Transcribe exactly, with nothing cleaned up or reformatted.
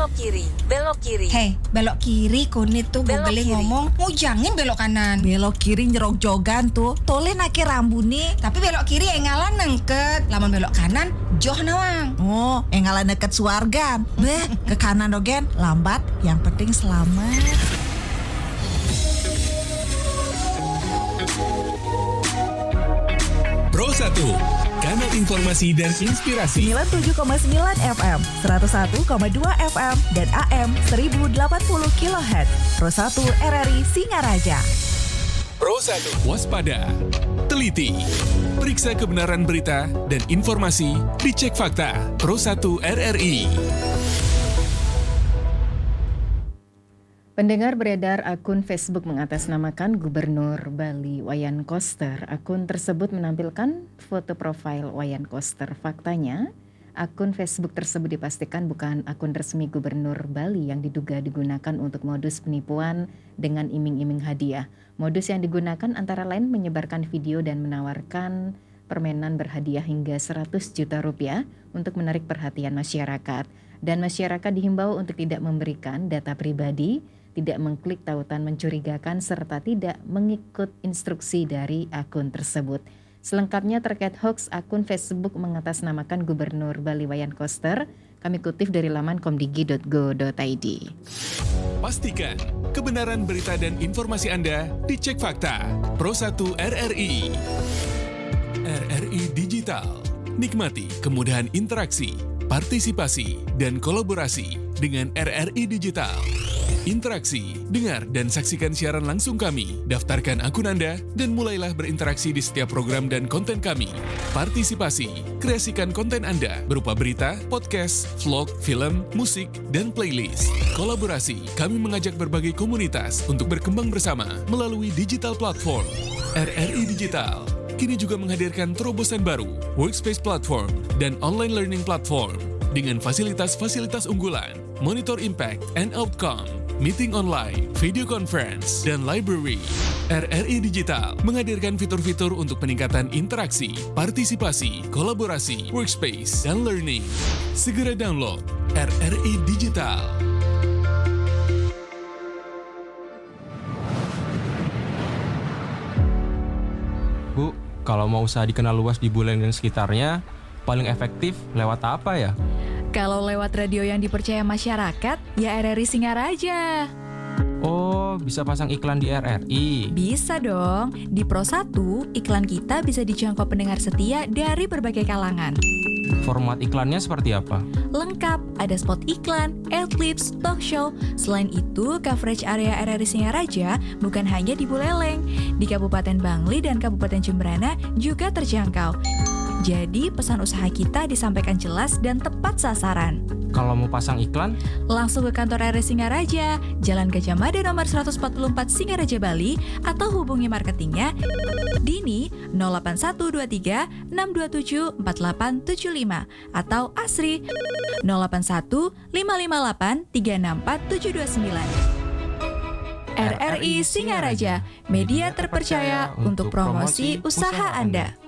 belok kiri, belok kiri. Hei, belok kiri kunit tuh Belok Google kiri. ngomong, mau jangan belok kanan. Belok kiri nyerok jogan tuh, tole nake rambuni. Tapi belok kiri yang ngalah nengket, lamun belok kanan joh nawang. Oh, engala deket suargan. Beh, ke kanan dogen, lambat, yang penting selamat. Pro satu, kanal informasi dan inspirasi. sembilan puluh tujuh koma sembilan F M, seratus satu koma dua F M, dan A M seribu delapan puluh kilohertz. Pro satu R R I Singaraja. Pro satu, waspada, teliti, periksa kebenaran berita dan informasi, dicek fakta. Pro satu R R I. Pendengar, beredar akun Facebook mengatasnamakan Gubernur Bali Wayan Koster. Akun tersebut menampilkan foto profil Wayan Koster. Faktanya, akun Facebook tersebut dipastikan bukan akun resmi Gubernur Bali yang diduga digunakan untuk modus penipuan dengan iming-iming hadiah. Modus yang digunakan antara lain menyebarkan video dan menawarkan permainan berhadiah hingga seratus juta rupiah untuk menarik perhatian masyarakat. Dan masyarakat dihimbau untuk tidak memberikan data pribadi, tidak mengklik tautan mencurigakan, serta tidak mengikut instruksi dari akun tersebut. Selengkapnya terkait hoax akun Facebook mengatasnamakan Gubernur Bali Wayan Koster, kami kutip dari laman komdigi dot go dot i d. Pastikan kebenaran berita dan informasi Anda dicek fakta. Pro satu R R I. R R I Digital. Nikmati kemudahan interaksi, partisipasi, dan kolaborasi dengan R R I Digital. Interaksi, dengar dan saksikan siaran langsung kami. Daftarkan akun Anda dan mulailah berinteraksi di setiap program dan konten kami. Partisipasi, kreasikan konten Anda berupa berita, podcast, vlog, film, musik, dan playlist. Kolaborasi, kami mengajak berbagai komunitas untuk berkembang bersama melalui digital platform. R R I Digital kini juga menghadirkan terobosan baru, workspace platform, dan online learning platform dengan fasilitas-fasilitas unggulan, monitor impact and outcome, meeting online, video conference, dan library. R R I Digital menghadirkan fitur-fitur untuk peningkatan interaksi, partisipasi, kolaborasi, workspace, dan learning. Segera download R R I Digital. Bu, kalau mau usaha dikenal luas di Buleleng dan sekitarnya, paling efektif lewat apa ya? Kalau lewat radio yang dipercaya masyarakat, ya R R I Singaraja. Oh, bisa pasang iklan di R R I? Bisa dong. Di Pro satu, iklan kita bisa dijangkau pendengar setia dari berbagai kalangan. Format iklannya seperti apa? Lengkap, ada spot iklan, adlibs, talk show. Selain itu, coverage area R R I Singaraja bukan hanya di Buleleng. Di Kabupaten Bangli dan Kabupaten Jemberana juga terjangkau. Jadi pesan usaha kita disampaikan jelas dan tepat sasaran. Kalau mau pasang iklan, langsung ke kantor R R I Singaraja, Jalan Gajah Mada nomor seratus empat puluh empat Singaraja Bali, atau hubungi marketingnya Dini nol delapan satu dua tiga enam dua tujuh empat delapan tujuh lima atau Asri nol delapan satu lima lima delapan tiga enam empat tujuh dua sembilan. R R I Singaraja, media terpercaya untuk promosi usaha Anda.